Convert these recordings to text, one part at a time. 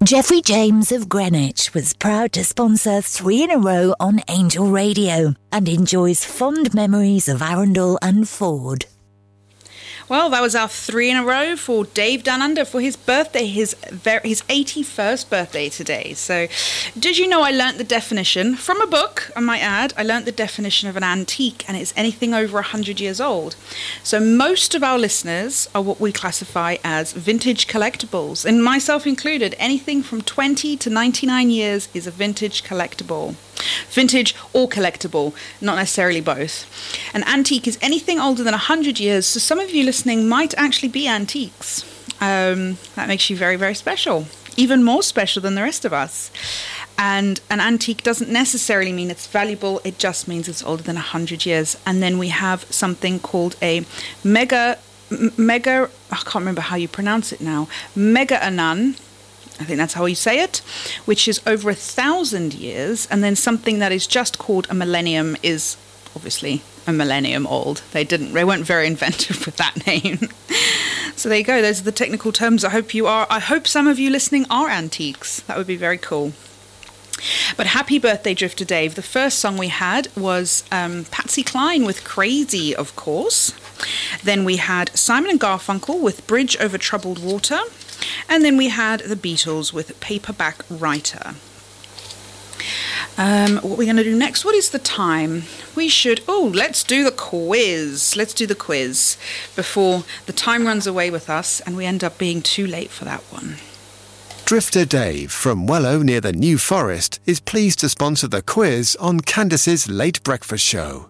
Jeffrey James of Greenwich was proud to sponsor 3 in a row on Angel Radio and enjoys fond memories of Arundel and Ford. Well, that was our 3 in a row for Dave Down Under for his birthday, his 81st birthday today. So, did you know I learnt the definition from a book, I might add. I learnt the definition of an antique, and it's anything over 100 years old. So, most of our listeners are what we classify as vintage collectibles, and myself included. Anything from 20 to 99 years is a vintage collectible. Vintage or collectible, not necessarily both. An antique is anything older than 100 years, so some of you listening might actually be antiques. That makes you very, very special, even more special than the rest of us. And an antique doesn't necessarily mean it's valuable, it just means it's older than 100 years. And then we have something called a mega, I can't remember how you pronounce it now, Megaannum. I think that's how you say it, which is over 1,000 years. And then something that is just called a millennium is obviously a millennium old. They weren't very inventive with that name. So there you go. Those are the technical terms. I hope some of you listening are antiques. That would be very cool. But happy birthday, Drifter Dave. The first song we had was Patsy Cline with Crazy, of course. Then we had Simon and Garfunkel with Bridge Over Troubled Water. And then we had the Beatles with Paperback Writer. What are we going to do next? What is the time? Let's do the quiz. Let's do the quiz before the time runs away with us and we end up being too late for that one. Drifter Dave from Wellow near the New Forest is pleased to sponsor the quiz on Candace's Late Breakfast Show.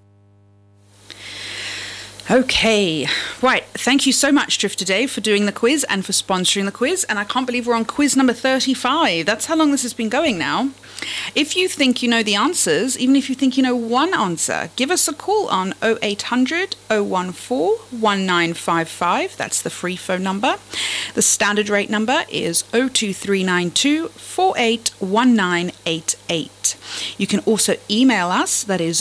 Okay, right. Thank you so much, Drifter Dave, for doing the quiz and for sponsoring the quiz. And I can't believe we're on quiz number 35. That's how long this has been going now. If you think you know the answers, even if you think you know one answer, give us a call on 0800 014 1955. That's the free phone number. The standard rate number is 02392 481988. You can also email us, that is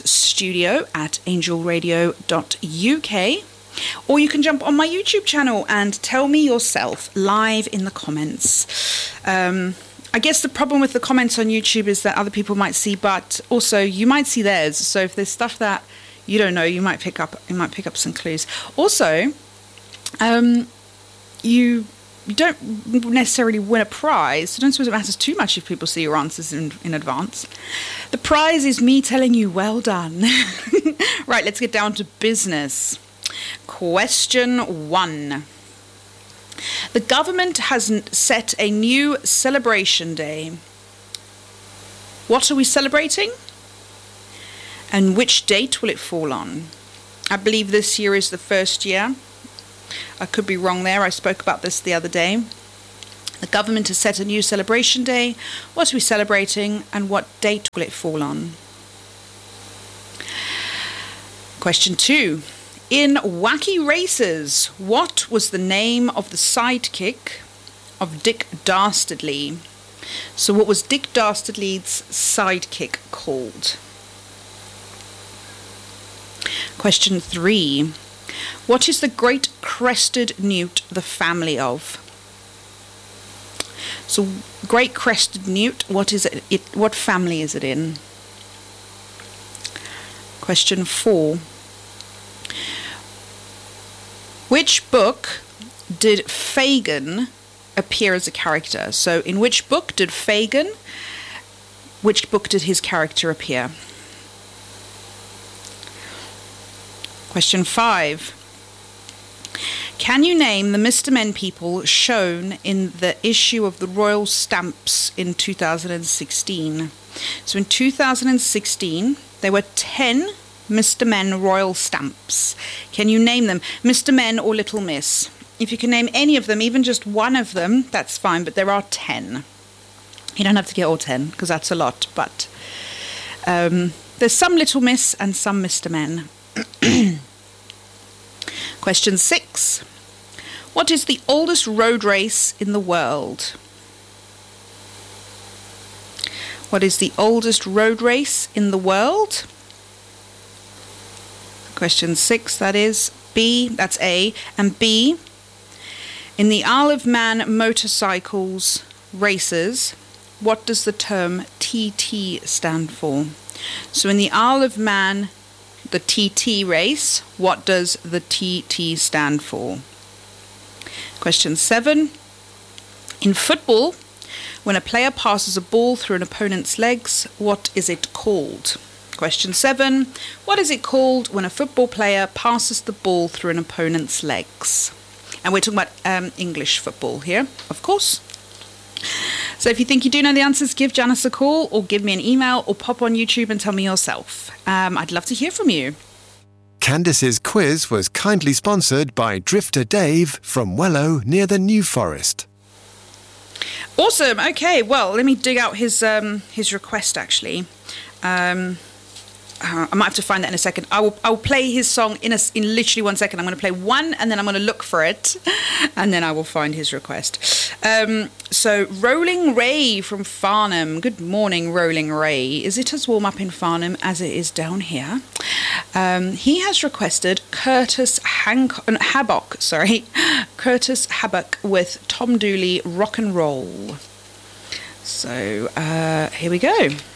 studio@angelradio.uk. Or you can jump on my YouTube channel and tell me yourself live in the comments. I guess the problem with the comments on YouTube is that other people might see, but also you might see theirs. So if there's stuff that you don't know, you might pick up some clues. Also, you don't necessarily win a prize, so don't suppose it matters too much if people see your answers in advance. The prize is me telling you, well done. Right, let's get down to business. Question 1. The government has set a new celebration day. What are we celebrating? And which date will it fall on? I believe this year is the first year. I could be wrong there. I spoke about this the other day. The government has set a new celebration day. What are we celebrating and what date will it fall on? Question 2. In Wacky Races, what was the name of the sidekick of Dick Dastardly? So what was Dick Dastardly's sidekick called? Question 3. What is the great crested newt the family of? So great crested newt, what is it? What family is it in? Question 4. Which book did Fagin appear as a character? So in which book did his character appear? Question 5. Can you name the Mr. Men people shown in the issue of the Royal Stamps in 2016? So in 2016, there were 10 Mr. Men Royal Stamps. Can you name them? Mr. Men or Little Miss? If you can name any of them, even just one of them, that's fine, but there are 10. You don't have to get all 10, because that's a lot, but there's some Little Miss and some Mr. Men. Question 6. What is the oldest road race in the world? What is the oldest road race in the world? Question 6, that is B, that's A. And B, in the Isle of Man motorcycles races, what does the term TT stand for? So in the Isle of Man, the TT race, what does the TT stand for? Question 7. In football, when a player passes a ball through an opponent's legs, what is it called? Question 7. What is it called when a football player passes the ball through an opponent's legs? And we're talking about English football here, of course. So if you think you do know the answers, give Janice a call or give me an email or pop on YouTube and tell me yourself. I'd love to hear from you. Candace's quiz was kindly sponsored by Drifter Dave from Wellow near the New Forest. Awesome. Okay, well, let me dig out his request, actually. I might have to find that in a second. I will play his song in literally 1 second. I'm going to play one, and then I'm going to look for it, and then I will find his request. So Rolling Ray from Farnham. Good morning, Rolling Ray. Is it as warm up in Farnham as it is down here? He has requested Curtis Habbock. Curtis Habbock with Tom Dooley Rock and Roll. So here we go.